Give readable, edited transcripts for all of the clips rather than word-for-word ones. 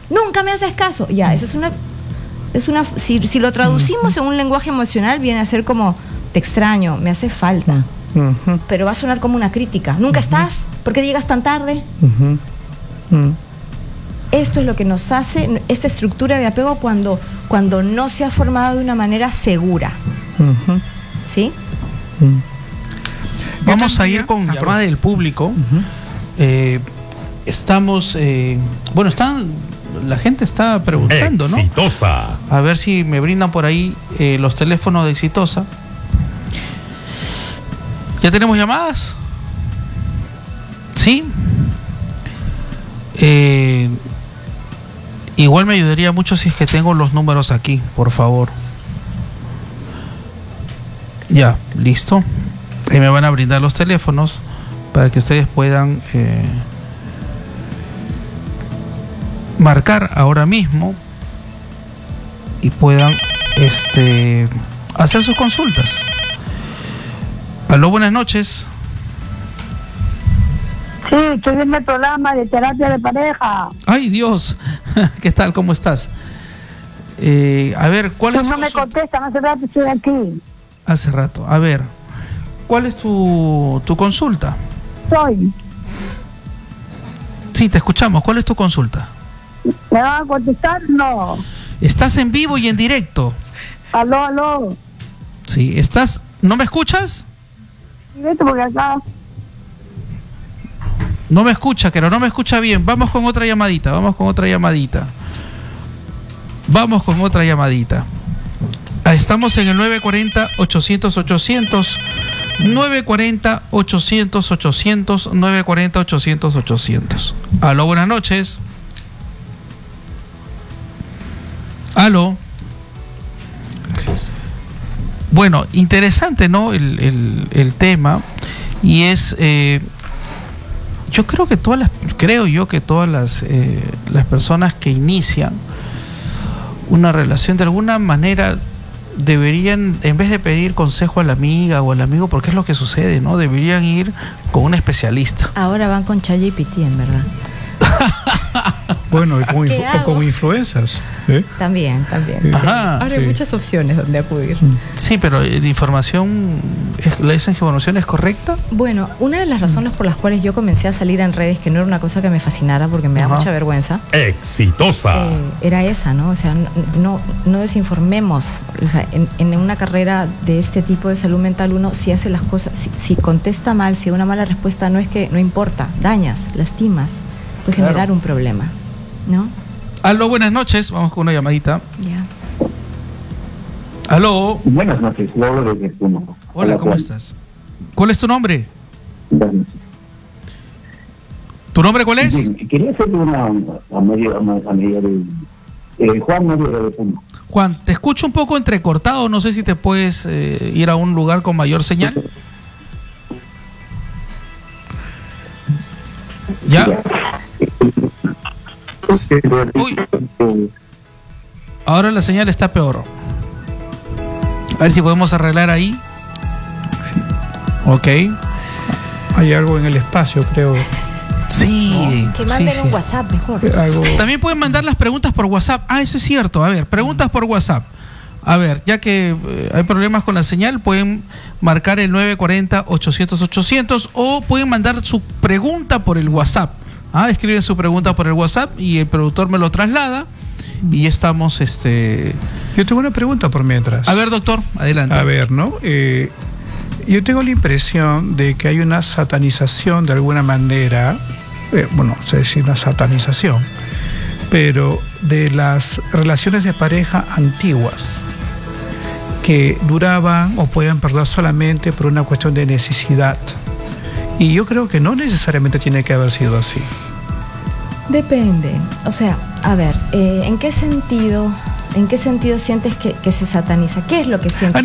nunca me haces caso. Ya, eso es una si lo traducimos en un lenguaje emocional, viene a ser como, te extraño, me hace falta. Pero va a sonar como una crítica. Nunca estás, ¿por qué llegas tan tarde? Esto es lo que nos hace esta estructura de apego cuando no se ha formado de una manera segura. ¿Sí? Vamos a ir con llamada del público. Estamos, la gente está preguntando, ¿no? Exitosa. A ver si me brindan por ahí los teléfonos de Exitosa. ¿Ya tenemos llamadas? ¿Sí? Igual me ayudaría mucho si es que tengo los números aquí, por favor. Ya, listo. Ahí me van a brindar los teléfonos para que ustedes puedan marcar ahora mismo y puedan hacer sus consultas. Aló, buenas noches. Sí, estoy viendo el programa de terapia de pareja. Ay, Dios. ¿Qué tal? ¿Cómo estás? A ver, ¿cuál es tu consulta? No me contestan, hace rato estoy aquí. Hace rato. A ver, ¿cuál es tu consulta? Soy. Sí, te escuchamos. ¿Cuál es tu consulta? ¿Me van a contestar? No. Estás en vivo y en directo. Aló. Sí, estás... ¿No me escuchas? Directo porque acá... No me escucha, pero no me escucha bien. Vamos con otra llamadita. Estamos en el 940-800-800. 940-800-800. 940-800-800. Aló, buenas noches. Aló. Bueno, interesante, ¿no? El tema. Y es... yo creo que todas las personas que inician una relación de alguna manera deberían, en vez de pedir consejo a la amiga o al amigo, porque es lo que sucede, ¿no? Deberían ir con un especialista. Ahora van con ChatGPT, en verdad. Bueno, como influencers. También. Ajá, ahora hay muchas opciones donde acudir. Sí, pero la información, ¿esa información es correcta? Bueno, una de las razones por las cuales yo comencé a salir en redes, que no era una cosa que me fascinara porque me da mucha vergüenza. Exitosa. Era esa, ¿no? O sea, no desinformemos. O sea, en una carrera de este tipo de salud mental, uno si hace las cosas, si contesta mal, si da una mala respuesta, no importa, dañas, lastimas, puede generar un problema, ¿no? Aló, buenas noches. Vamos con una llamadita. Ya. Aló. Buenas noches. Yo hablo desde Puno. Hola, ¿cómo estás? ¿Cuál es tu nombre? ¿Tu nombre cuál es? Sí, quería hacerle una a medida de Juan Mario de Puno. Juan, te escucho un poco entrecortado. No sé si te puedes ir a un lugar con mayor señal. ¿Ya? Uy. Ahora la señal está peor. A ver si podemos arreglar ahí. Sí. Ok. Hay algo en el espacio, creo. Sí. Que manden un WhatsApp mejor. También pueden mandar las preguntas por WhatsApp. Ah, eso es cierto. A ver, preguntas por WhatsApp. A ver, ya que hay problemas con la señal, pueden marcar el 940-800-800 o pueden mandar su pregunta por el WhatsApp. Escriben su pregunta por el WhatsApp y el productor me lo traslada y estamos... Yo tengo una pregunta por mientras. A ver, doctor, adelante. A ver, ¿no? Yo tengo la impresión de que hay una satanización de alguna manera, no sé decir una satanización, pero de las relaciones de pareja antiguas que duraban o podían perdurar solamente por una cuestión de necesidad. Y yo creo que no necesariamente tiene que haber sido así. Depende. O sea, a ver, ¿en qué sentido sientes que se sataniza? ¿Qué es lo que sientes?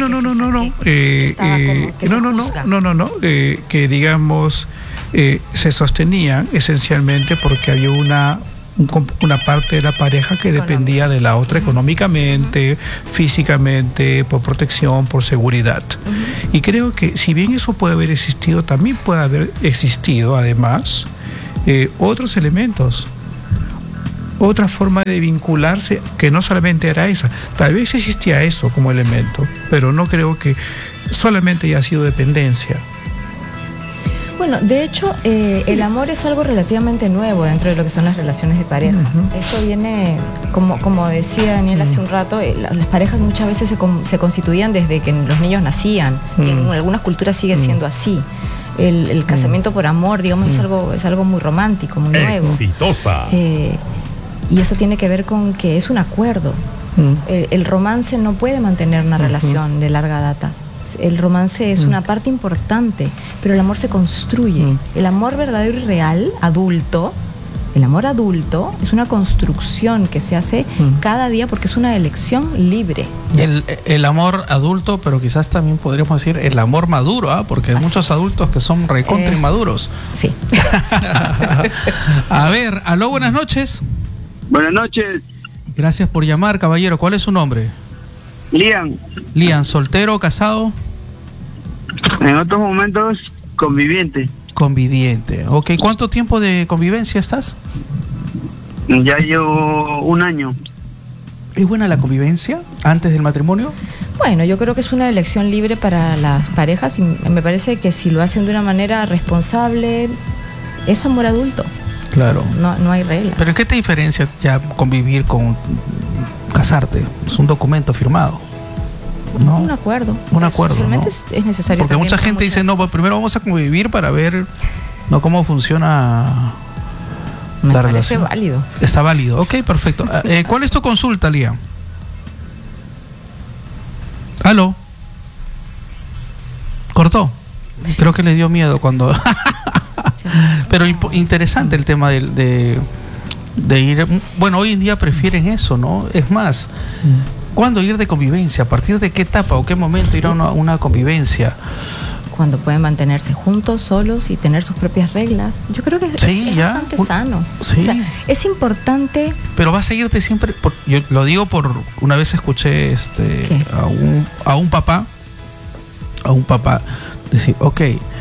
Que digamos se sostenían esencialmente porque había una parte de la pareja que dependía de la otra económicamente, físicamente, por protección, por seguridad. Y creo que si bien eso puede haber existido, también puede haber existido además otros elementos otra forma de vincularse que no solamente era esa. Tal vez existía eso como elemento, pero no creo que solamente haya sido dependencia. Bueno, de hecho, el amor es algo relativamente nuevo dentro de lo que son las relaciones de pareja. Eso viene, como decía Daniel hace un rato, las parejas muchas veces se constituían desde que los niños nacían. En algunas culturas sigue siendo así. El casamiento por amor, digamos, es algo muy romántico, muy nuevo. Exitosa. Y eso tiene que ver con que es un acuerdo. El romance no puede mantener una relación de larga data. El romance es una parte importante, pero el amor se construye. El amor verdadero y real, adulto, el amor adulto es una construcción que se hace cada día porque es una elección libre. El amor adulto, pero quizás también podríamos decir el amor maduro, ¿ah? Porque hay muchos adultos que son recontra inmaduros. Sí. A ver, aló, buenas noches. Buenas noches. Gracias por llamar, caballero. ¿Cuál es su nombre? Lian, ¿soltero o casado? en otros momentos conviviente. Conviviente, ok. ¿Cuánto tiempo de convivencia estás? Ya llevo 1 año. ¿Es buena la convivencia antes del matrimonio? Bueno, yo creo que es una elección libre para las parejas y me parece que si lo hacen de una manera responsable, es amor adulto. Claro. No hay reglas. ¿Pero qué te diferencia ya convivir con casarte? Es un documento firmado, ¿no? Un acuerdo. Un acuerdo, Socialmente ¿no? es necesario. Porque mucha gente dice, no, pues primero vamos a convivir para ver cómo funciona me la parece relación. Válido. Está válido, ok, perfecto. ¿Cuál es tu consulta, Lía? ¿Aló? ¿Cortó? Creo que le dio miedo cuando... Pero interesante el tema de ir... Bueno, hoy en día prefieren eso, ¿no? Es más, ¿cuándo ir de convivencia? ¿A partir de qué etapa o qué momento ir a una convivencia? Cuando pueden mantenerse juntos, solos y tener sus propias reglas. Yo creo que es bastante sano. Sí. O sea, es importante... Pero vas a irte siempre... yo lo digo por... Una vez escuché a un papá decir, ok,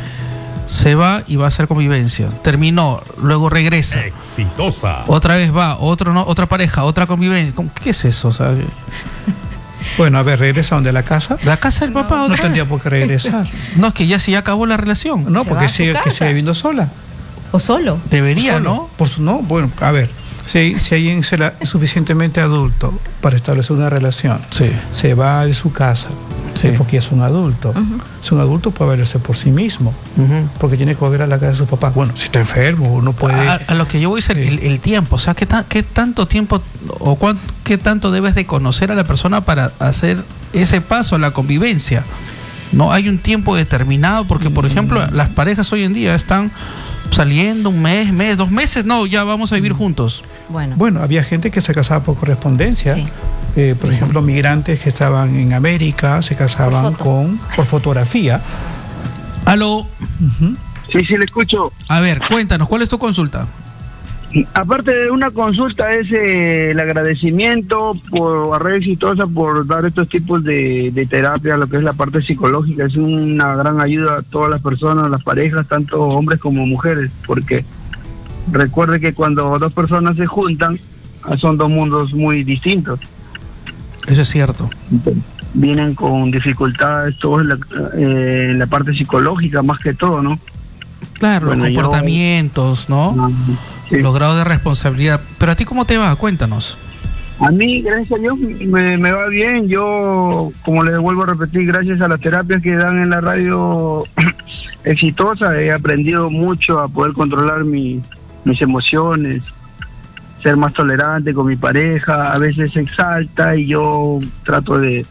se va y va a hacer convivencia. Terminó, luego regresa. Exitosa. Otra vez va, otra pareja, otra convivencia. ¿Qué es eso? ¿Sabes? Bueno, a ver, ¿regresan de la casa? La casa del papá. No tendría por qué regresar. No, es que ya acabó la relación. No, porque sigue viviendo sola. O solo. Debería, solo. ¿no? Bueno, a ver, si alguien es suficientemente adulto para establecer una relación, sí, se va de su casa, sí, porque es un adulto. Es un adulto, puede valerse por sí mismo, porque tiene que volver a la casa de su papá. Bueno, si está enfermo, no puede... A lo que yo voy es el tiempo. O sea, ¿qué tanto tiempo o qué tanto debes de conocer a la persona para hacer ese paso a la convivencia? No hay un tiempo determinado, porque, por ejemplo, las parejas hoy en día están saliendo 1 mes, 2 meses, no, ya vamos a vivir juntos. Bueno, había gente que se casaba por correspondencia. Sí. Por ejemplo, migrantes que estaban en América se casaban por fotografía. Aló. Sí, le escucho. A ver, cuéntanos, ¿cuál es tu consulta? Aparte de una consulta es el agradecimiento a Red Exitosa por dar estos tipos de terapia, lo que es la parte psicológica. Es una gran ayuda a todas las personas, las parejas, tanto hombres como mujeres, porque recuerde que cuando 2 personas se juntan, son 2 mundos muy distintos. Eso es cierto. Vienen con dificultades, todo en la parte psicológica más que todo, ¿no? Claro, bueno, los comportamientos, ¿no? Sí. Los grados de responsabilidad. Pero ¿a ti cómo te va? Cuéntanos. A mí, gracias a Dios, me va bien. Yo, como les vuelvo a repetir, gracias a las terapias que dan en la radio Exitosa, he aprendido mucho a poder controlar mis emociones, ser más tolerante con mi pareja. A veces se exalta y yo trato de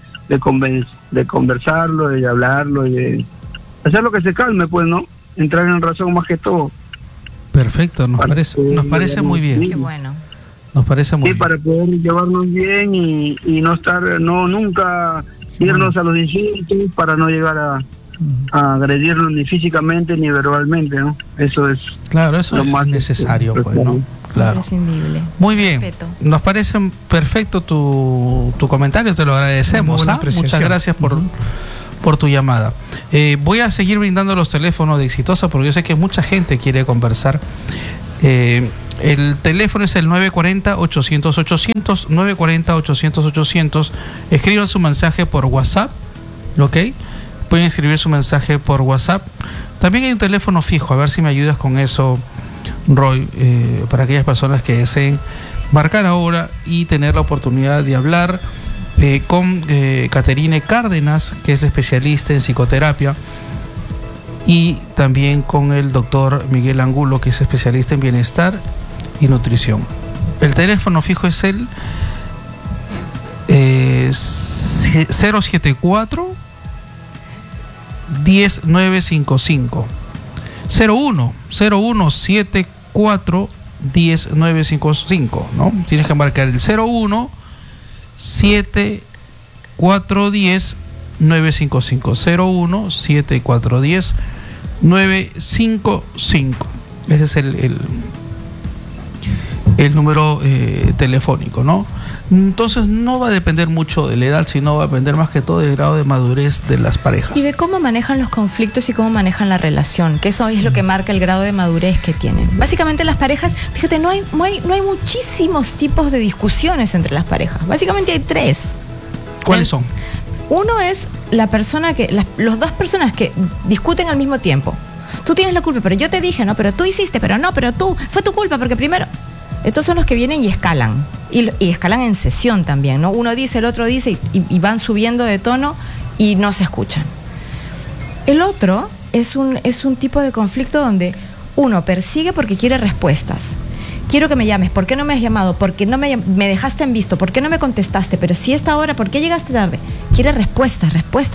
conversarlo, de hablarlo, y de hacer lo que se calme, pues, ¿no? Entrar en razón más que todo. Perfecto, nos parece muy bien. Qué bueno. Nos parece muy bien. Para poder llevarnos bien y no nunca irnos a los insultos, para no llegar a agredirnos ni físicamente ni verbalmente, ¿no? Eso es... Claro, eso lo es más necesario, pues, ¿no? Claro. Imprescindible. Muy bien. Respeto. Nos parece perfecto tu comentario, te lo agradecemos. Muchas gracias por tu llamada. Voy a seguir brindando los teléfonos de Exitosa porque yo sé que mucha gente quiere conversar. El teléfono es el 940-800-800, 940-800-800. Escriban su mensaje por WhatsApp, ¿ok? Pueden escribir su mensaje por WhatsApp. También hay un teléfono fijo, a ver si me ayudas con eso, Roy, para aquellas personas que deseen marcar ahora y tener la oportunidad de hablar con Caterine Cárdenas, que es la especialista en psicoterapia, y también con el doctor Miguel Angulo, que es especialista en bienestar y nutrición. El teléfono fijo es el 074 10955 0174 10955, ¿no? Tienes que marcar el 017410 955 017410 955. Ese es el número telefónico, ¿no? Entonces no va a depender mucho de la edad, sino va a depender más que todo del grado de madurez de las parejas. Y de cómo manejan los conflictos y cómo manejan la relación, que eso es lo que marca el grado de madurez que tienen. Básicamente las parejas, fíjate, no hay muchísimos tipos de discusiones entre las parejas. Básicamente hay 3. ¿Cuáles son? Uno es la persona los dos personas que discuten al mismo tiempo. Tú tienes la culpa, pero yo te dije, no, pero tú hiciste, pero no, pero tú, fue tu culpa, porque primero... Estos son los que vienen y escalan. Y escalan en sesión también, ¿no? Uno dice, el otro dice, y van subiendo de tono y no se escuchan. El otro es un tipo de conflicto donde uno persigue porque quiere respuestas. Quiero que me llames, ¿por qué no me has llamado? ¿Por qué no me dejaste en visto? ¿Por qué no me contestaste? Pero si esta hora, ¿por qué llegaste tarde? Quiere respuestas.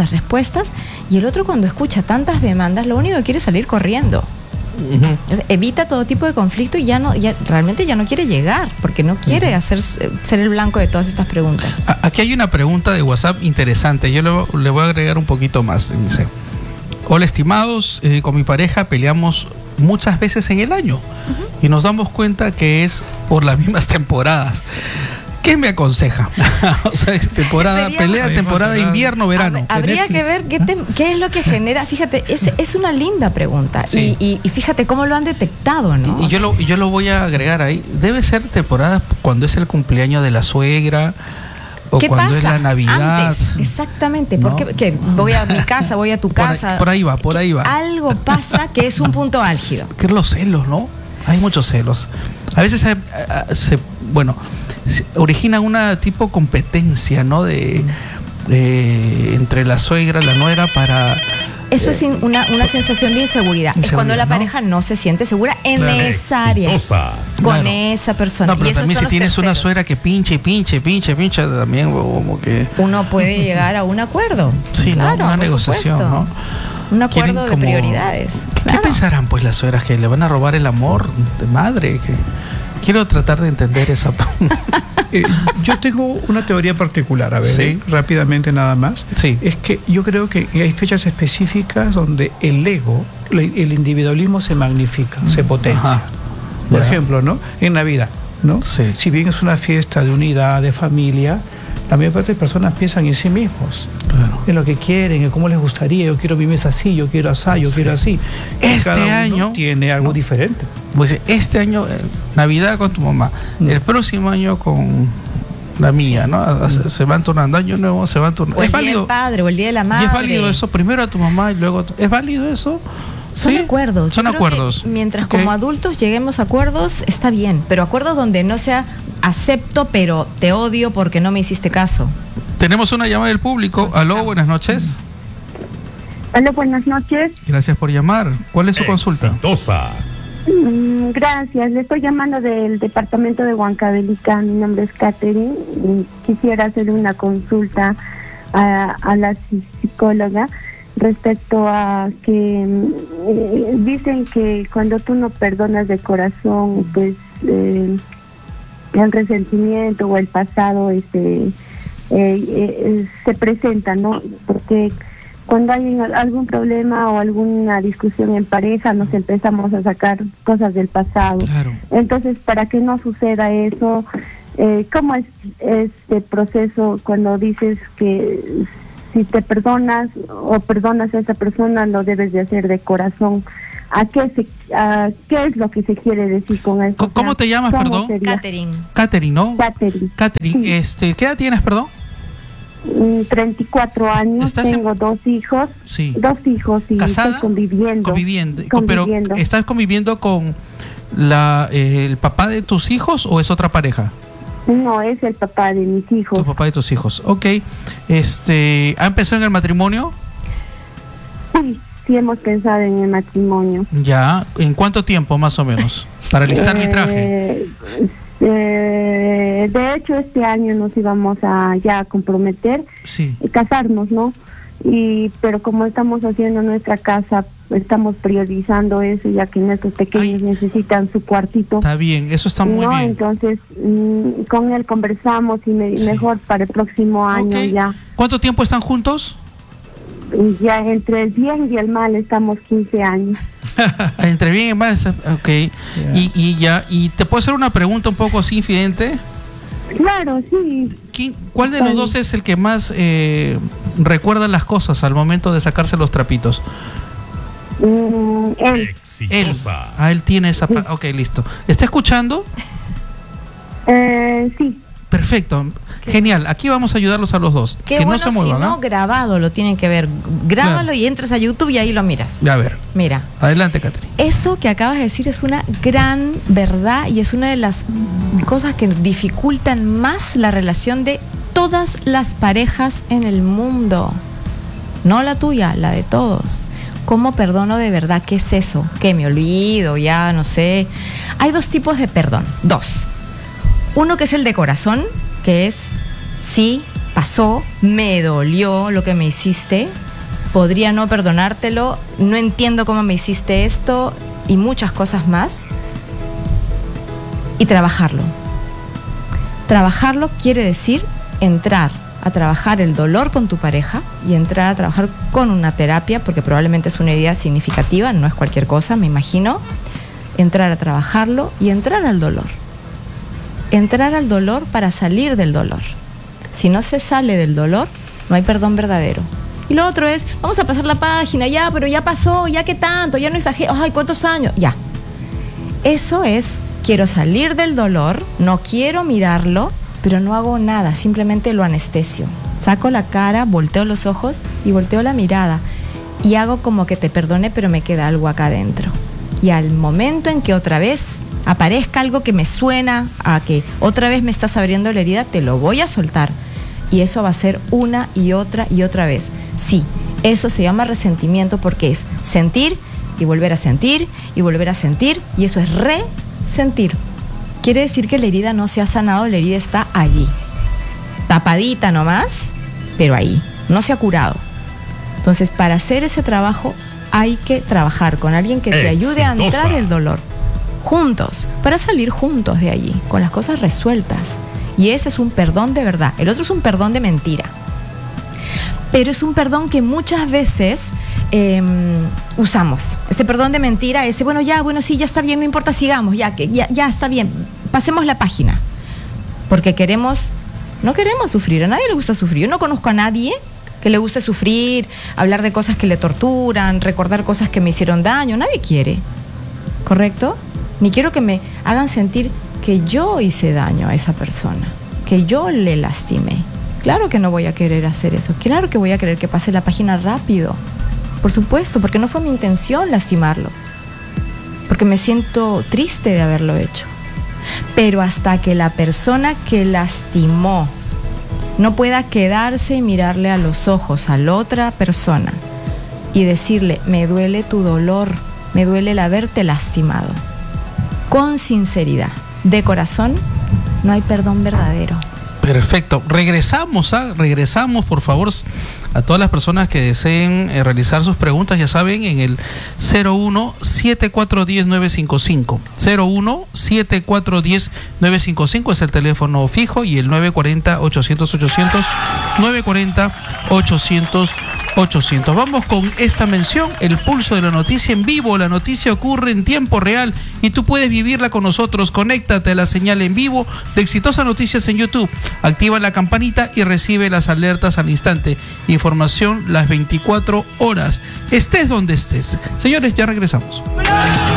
Y el otro, cuando escucha tantas demandas, lo único que quiere es salir corriendo. Evita todo tipo de conflicto y realmente ya no quiere llegar, porque no quiere ser el blanco de todas estas preguntas. Aquí hay una pregunta de WhatsApp interesante. Yo le voy a agregar un poquito más. Dice: hola, estimados, con mi pareja peleamos muchas veces en el año y nos damos cuenta que es por las mismas temporadas. ¿Qué me aconseja? O sea, es temporada pelea, temporada invierno, verano. Habría que ver qué es lo que genera. Fíjate, es una linda pregunta. Sí. Y fíjate cómo lo han detectado, ¿no? Y yo lo voy a agregar ahí. Debe ser temporada cuando es el cumpleaños de la suegra o ¿qué cuando pasa? es la Navidad. Antes, exactamente. ¿No? Porque voy a mi casa, voy a tu casa. Por ahí va. Algo pasa que es un punto álgido. Que es los celos, ¿no? Hay muchos celos. A veces se origina una tipo competencia, ¿no? Entre la suegra y la nuera para... Eso es una sensación de inseguridad. Es cuando la pareja no se siente segura en esa área. Con esa persona. No, pero también si tienes una suegra que pinche, también como que... Uno puede llegar a un acuerdo. Sí, claro, ¿no? Una negociación, ¿no? Un acuerdo de prioridades. ¿Qué pensarán pues las suegras? ¿Que le van a robar el amor de madre? Quiero tratar de entender esa... Yo tengo una teoría particular, a ver, ¿sí? Rápidamente nada más. Sí. Es que yo creo que hay fechas específicas donde el ego, el individualismo se magnifica, se potencia. Ajá. Por ejemplo, ¿no? En Navidad, ¿no? Sí. Si bien es una fiesta de unidad, de familia, la mayor parte de personas piensan en sí mismos. Claro. En lo que quieren, en cómo les gustaría. Yo quiero vivir así, yo quiero así, yo quiero así. Este año tiene algo diferente. Pues este año, Navidad con tu mamá, el próximo año con la mía, ¿no? Se van turnando, año nuevo se van turnando. O el día del padre, o el día de la madre. Y es válido eso, primero a tu mamá y luego ¿es válido eso? Son acuerdos. Son acuerdos. Mientras como adultos lleguemos a acuerdos, está bien, pero acuerdos donde no sea acepto, pero te odio porque no me hiciste caso. Tenemos una llamada del público. Aló, buenas noches. Hola, buenas noches. Gracias por llamar. ¿Cuál es su consulta? Gracias, le estoy llamando del departamento de Huancavelica. Mi nombre es Catherine y quisiera hacer una consulta a la psicóloga respecto a que dicen que cuando tú no perdonas de corazón, pues el resentimiento o el pasado se presenta, ¿no? Porque cuando hay algún problema o alguna discusión en pareja, nos empezamos a sacar cosas del pasado. Claro. Entonces, para que no suceda eso, ¿cómo es este proceso cuando dices que si te perdonas o perdonas a esa persona, lo debes de hacer de corazón? qué es lo que se quiere decir con eso. ¿Cómo te llamas, perdón? Catherine. Catherine, ¿no? Catherine, Sí. ¿qué edad tienes, perdón? 34 años, tengo 2 hijos. Sí. 2 hijos y ¿casada? estoy conviviendo. Pero ¿estás conviviendo con el papá de tus hijos o es otra pareja? No, es el papá de mis hijos. Tu papá de tus hijos. Ok. ¿Ha empezado en el matrimonio? Sí, hemos pensado en el matrimonio. Ya. ¿En cuánto tiempo más o menos? Para alistar mi traje. De hecho, este año nos íbamos a comprometer, casarnos, ¿no? Pero como estamos haciendo nuestra casa, estamos priorizando eso, ya que nuestros pequeños necesitan su cuartito. Está bien, eso está muy bien. Entonces, con él conversamos y mejor para el próximo año ya. ¿Cuánto tiempo están juntos? Ya entre el bien y el mal estamos 15 años. Entre bien y mal, ok. Yeah. ¿Y te puedo hacer una pregunta un poco así infidente? Claro, sí. ¿Cuál de los dos es el que más recuerda las cosas al momento de sacarse los trapitos? Él. Él tiene esa... Ok, listo. ¿Está escuchando? Sí. Perfecto, genial. Aquí vamos a ayudarlos a los dos. Qué que bueno, no se muevan, si no, grabado lo tienen que ver. Grábalo y entras a YouTube y ahí lo miras. A ver. Mira. Adelante, Catherine. Eso que acabas de decir es una gran verdad y es una de las cosas que dificultan más la relación de todas las parejas en el mundo. No la tuya, la de todos. ¿Cómo perdono de verdad? ¿Qué es eso? ¿Qué me olvido? Ya no sé. Hay 2 tipos de perdón. 2. Uno que es el de corazón, que es, sí, pasó, me dolió lo que me hiciste, podría no perdonártelo, no entiendo cómo me hiciste esto y muchas cosas más. Y trabajarlo. Trabajarlo quiere decir entrar a trabajar el dolor con tu pareja y entrar a trabajar con una terapia, porque probablemente es una herida significativa, no es cualquier cosa, me imagino. Entrar a trabajarlo y entrar al dolor. Entrar al dolor para salir del dolor. Si no se sale del dolor, no hay perdón verdadero. Y lo otro es, vamos a pasar la página, ya, pero ya pasó, ya qué tanto, ya no exagero, ay, ¿cuántos años? Ya. Eso es, quiero salir del dolor, no quiero mirarlo, pero no hago nada, simplemente lo anestesio. Saco la cara, volteo los ojos y volteo la mirada. Y hago como que te perdone, pero me queda algo acá adentro. Y al momento en que otra vez aparezca algo que me suena a que otra vez me estás abriendo la herida, te lo voy a soltar. Y eso va a ser una y otra vez. Sí, eso se llama resentimiento porque es sentir y volver a sentir y volver a sentir, y eso es resentir. Quiere decir que la herida no se ha sanado, la herida está allí, tapadita nomás, pero ahí, no se ha curado. Entonces, para hacer ese trabajo hay que trabajar con alguien que te ayude a entrar el dolor. Juntos, para salir juntos de allí, con las cosas resueltas. Y ese es un perdón de verdad. El otro es un perdón de mentira. Pero es un perdón que muchas veces usamos. Este perdón de mentira, bueno, sí, ya está bien, no importa, sigamos, ya está bien, pasemos la página. Porque no queremos sufrir, a nadie le gusta sufrir. Yo no conozco a nadie que le guste sufrir, hablar de cosas que le torturan, recordar cosas que me hicieron daño, nadie quiere. ¿Correcto? Ni quiero que me hagan sentir que yo hice daño a esa persona, que yo le lastimé. Claro que no voy a querer hacer eso, claro que voy a querer que pase la página rápido, por supuesto, porque no fue mi intención lastimarlo, porque me siento triste de haberlo hecho. Pero hasta que la persona que lastimó no pueda quedarse y mirarle a los ojos a la otra persona y decirle, me duele tu dolor, me duele el haberte lastimado, con sinceridad, de corazón, no hay perdón verdadero. Perfecto. Regresamos, por favor, a todas las personas que deseen realizar sus preguntas, ya saben, en el 01-7410-955. 01-7410-955 es el teléfono fijo y el 940-800-800, 940-800-800. 800. Vamos con esta mención, el pulso de la noticia en vivo. La noticia ocurre en tiempo real y tú puedes vivirla con nosotros. Conéctate a la señal en vivo de Exitosas Noticias en YouTube. Activa la campanita y recibe las alertas al instante. Información las 24 horas. Estés donde estés. Señores, ya regresamos.